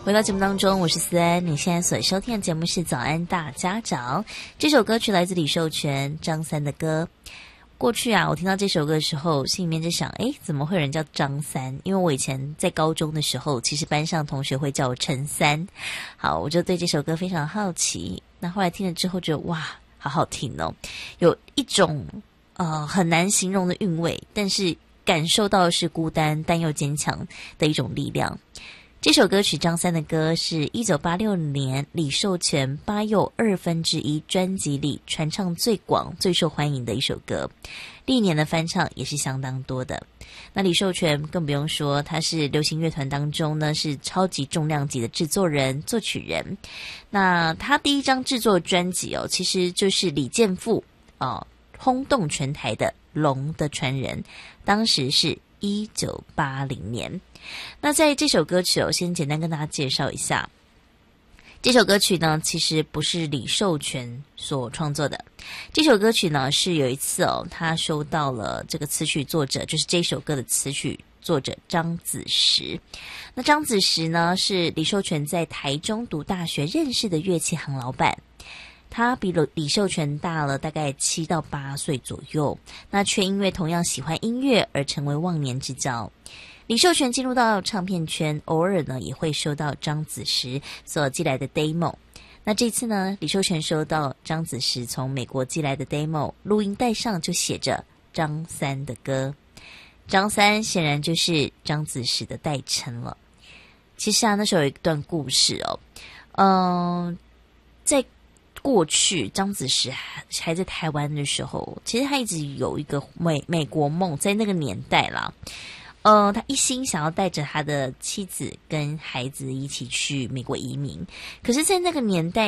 回到节目当中，我是思安，你现在所收听的节目是早安大家长。这首歌曲来自李寿全、张三的歌。过去啊，我听到这首歌的时候，心里面就想，怎么会有人叫张三？因为我以前在高中的时候，其实班上同学会叫我陈三。好，我就对这首歌非常好奇。那后来听了之后，觉得哇，好好听哦，有一种很难形容的韵味，但是感受到的是孤单但又坚强的一种力量。这首歌曲张三的歌是1986年李寿全8又1/2专辑里传唱最广最受欢迎的一首歌，历年的翻唱也是相当多的。那李寿全更不用说，他是流行乐团当中呢是超级重量级的制作人作曲人。那他第一张制作专辑其实就是李健富轰动全台的龙的传人，当时是1980年。那在这首歌曲先简单跟大家介绍一下。这首歌曲呢，其实不是李寿全所创作的。这首歌曲呢，是有一次他收到了这个词曲作者，就是这首歌的词曲作者张子时。那张子时呢，是李寿全在台中读大学认识的乐器行老板。他比李寿全大了大概7到8岁左右，那却因为同样喜欢音乐而成为忘年之交。李寿全进入到唱片圈，偶尔呢也会收到张子时所寄来的 demo。那这次呢，李寿全收到张子时从美国寄来的 demo， 录音带上就写着张三的歌。张三显然就是张子时的代称了。其实那时候有一段故事在过去张子时还在台湾的时候，其实他一直有一个美国梦，在那个年代啦。他一心想要带着他的妻子跟孩子一起去美国移民，可是在那个年代